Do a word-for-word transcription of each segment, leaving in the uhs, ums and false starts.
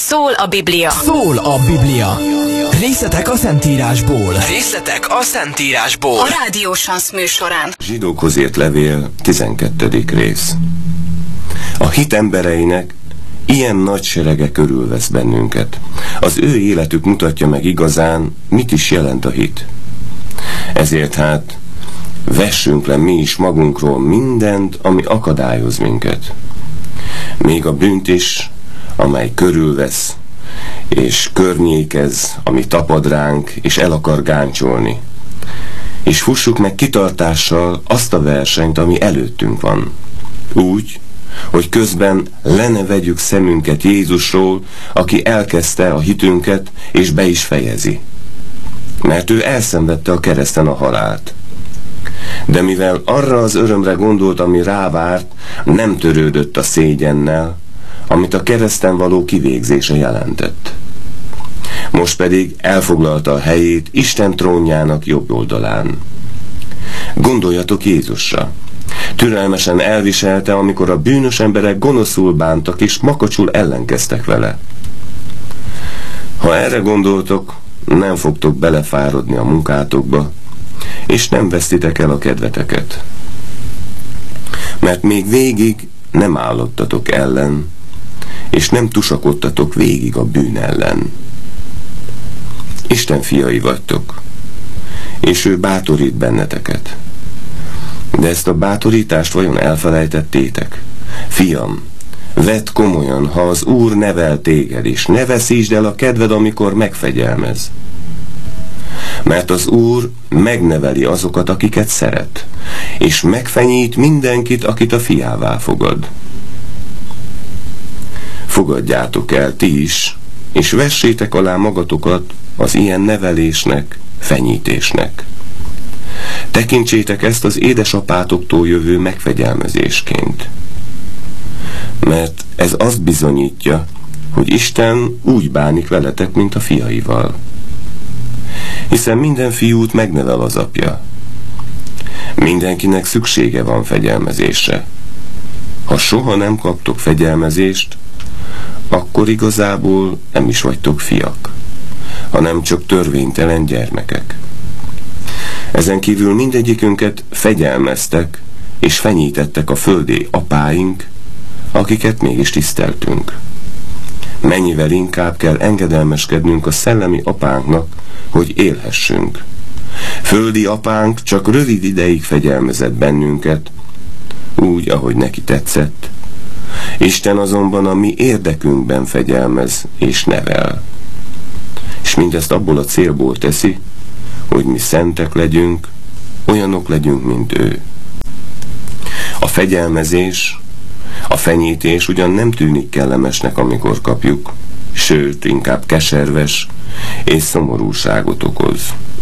Szól a Biblia. Szól a Biblia. Részletek a Szentírásból. Részletek a Szentírásból. A Rádió Sansz műsorán. Zsidókhoz írt levél, tizenkettedik rész. A hit embereinek ilyen nagy serege körülvesz bennünket. Az ő életük mutatja meg igazán, mit is jelent a hit. Ezért hát vessünk le mi is magunkról mindent, ami akadályoz minket. Még a bűnt is, amely körülvesz, és környékez, ami tapad ránk, és el akar gáncsolni. És fussuk meg kitartással azt a versenyt, ami előttünk van. Úgy, hogy közben le ne vegyük szemünket Jézusról, aki elkezdte a hitünket, és be is fejezi. Mert ő elszenvedte a kereszten a halált. De mivel arra az örömre gondolt, ami rávárt, nem törődött a szégyennel, amit a kereszten való kivégzése jelentett. Most pedig elfoglalta a helyét Isten trónjának jobb oldalán. Gondoljatok Jézusra. Türelmesen elviselte, amikor a bűnös emberek gonoszul bántak és makacsul ellenkeztek vele. Ha erre gondoltok, nem fogtok belefáradni a munkátokba, és nem vesztitek el a kedveteket. Mert még végig nem állottatok ellen, és nem tusakodtatok végig a bűn ellen. Isten fiai vagytok, és ő bátorít benneteket. De ezt a bátorítást vajon elfelejtettétek? Fiam, vedd komolyan, ha az Úr nevel téged, és ne veszítsd el a kedved, amikor megfegyelmez. Mert az Úr megneveli azokat, akiket szeret, és megfenyít mindenkit, akit a fiává fogad. Fogadjátok el ti is, és vessétek alá magatokat az ilyen nevelésnek, fenyítésnek. Tekintsétek ezt az édesapátoktól jövő megfegyelmezésként. Mert ez azt bizonyítja, hogy Isten úgy bánik veletek, mint a fiaival. Hiszen minden fiút megnevel az apja. Mindenkinek szüksége van fegyelmezésre. Ha soha nem kaptok fegyelmezést, akkor igazából nem is vagytok fiak, hanem csak törvénytelen gyermekek. Ezen kívül mindegyikünket fegyelmeztek és fenyítettek a földi apáink, akiket mégis tiszteltünk. Mennyivel inkább kell engedelmeskednünk a szellemi apánknak, hogy élhessünk. Földi apánk csak rövid ideig fegyelmezett bennünket, úgy, ahogy neki tetszett. Isten azonban a mi érdekünkben fegyelmez és nevel. És mindezt abból a célból teszi, hogy mi szentek legyünk, olyanok legyünk, mint ő. A fegyelmezés, a fenyítés ugyan nem tűnik kellemesnek, amikor kapjuk, sőt, inkább keserves és szomorúságot okoz.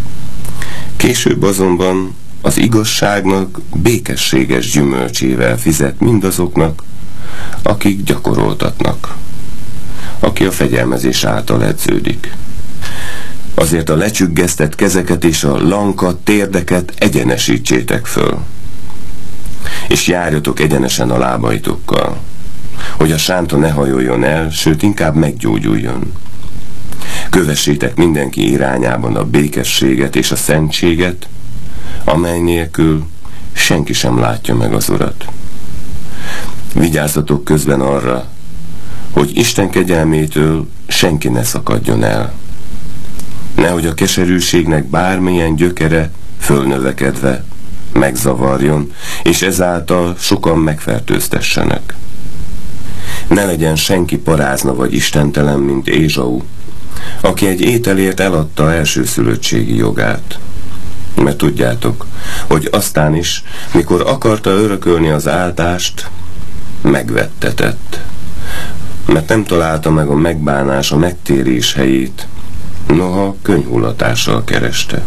Később azonban az igazságnak békességes gyümölcsével fizet mindazoknak, akik gyakoroltatnak, aki a fegyelmezés által edződik. Azért a lecsüggesztett kezeket és a lankat, térdeket egyenesítsétek föl, és járjatok egyenesen a lábaitokkal, hogy a sánta ne hajoljon el, sőt inkább meggyógyuljon. Kövessétek mindenki irányában a békességet és a szentséget, amely nélkül senki sem látja meg az Urat. Vigyázzatok közben arra, hogy Isten kegyelmétől senki ne szakadjon el. Nehogy a keserűségnek bármilyen gyökere fölnövekedve megzavarjon, és ezáltal sokan megfertőztessenek. Ne legyen senki parázna vagy istentelen, mint Ézsau, aki egy ételért eladta elsőszülöttségi jogát. Mert tudjátok, hogy aztán is, mikor akarta örökölni az áltást, megvettetett. Mert nem találta meg a megbánás, a megtérés helyét, noha könnyhullatással kereste.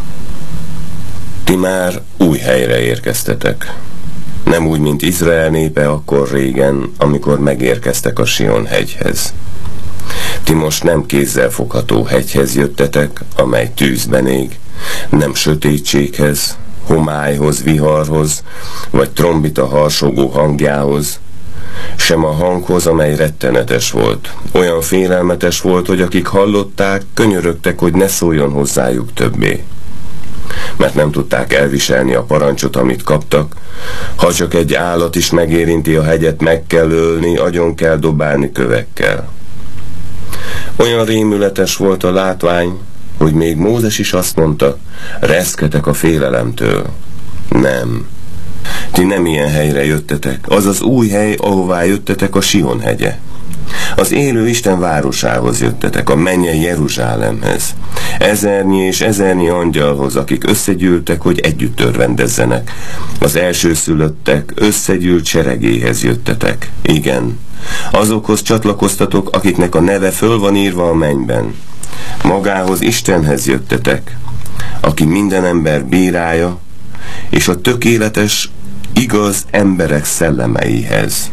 Ti már új helyre érkeztetek. Nem úgy, mint Izrael népe akkor régen, amikor megérkeztek a Sion hegyhez. Ti most nem kézzel fogható hegyhez jöttetek, amely tűzben ég, nem sötétséghez, homályhoz, viharhoz, vagy trombita harsogó hangjához, sem a hanghoz, amely rettenetes volt. Olyan félelmetes volt, hogy akik hallották, könyörögtek, hogy ne szóljon hozzájuk többé. Mert nem tudták elviselni a parancsot, amit kaptak. Ha csak egy állat is megérinti a hegyet, meg kell ölni, agyon kell dobálni kövekkel. Olyan rémületes volt a látvány, hogy még Mózes is azt mondta, reszketek a félelemtől. Nem. Ti nem ilyen helyre jöttetek. Az az új hely, ahová jöttetek, a Sion hegye. Az élő Isten városához jöttetek, a mennyei Jeruzsálemhez. Ezernyi és ezernyi angyalhoz, akik összegyűltek, hogy együtt örvendezzenek. Az elsőszülöttek összegyűlt seregéhez jöttetek. Igen, azokhoz csatlakoztatok, akiknek a neve föl van írva a mennyben. Magához Istenhez jöttetek, aki minden ember bírája, és a tökéletes, igaz emberek szellemeihez,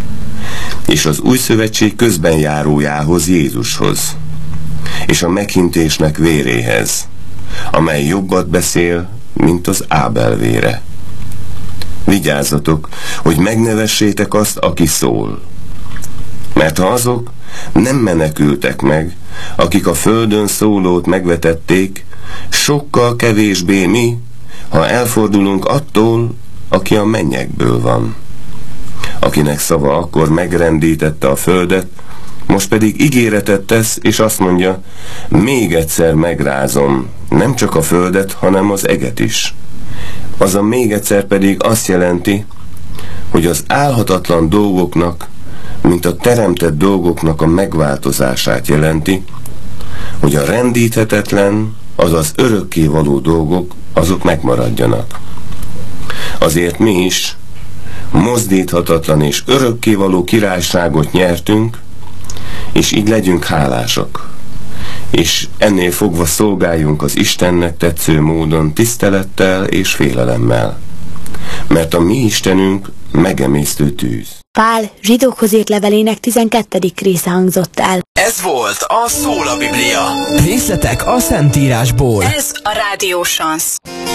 és az új szövetség közbenjárójához, Jézushoz, és a meghintésnek véréhez, amely jobbat beszél, mint az Ábel vére. Vigyázzatok, hogy megnevessétek azt, aki szól. Mert ha azok nem menekültek meg, akik a földön szólót megvetették, sokkal kevésbé mi, ha elfordulunk attól, aki a mennyekből van. Akinek szava akkor megrendítette a földet, most pedig ígéretet tesz, és azt mondja, még egyszer megrázom, nem csak a földet, hanem az eget is. Az a még egyszer pedig azt jelenti, hogy az álhatatlan dolgoknak, mint a teremtett dolgoknak a megváltozását jelenti, hogy a rendíthetetlen, azaz örökkévaló dolgok, azok megmaradjanak. Azért mi is mozdíthatatlan és örökkévaló királyságot nyertünk, és így legyünk hálásak. És ennél fogva szolgáljunk az Istennek tetsző módon tisztelettel és félelemmel. Mert a mi Istenünk megemésztő tűz. Pál zsidókhoz írt levelének tizenkettedik része hangzott el. Ez volt a Szól a Biblia. Részletek a Szentírásból. Ez a Rádió Sansz.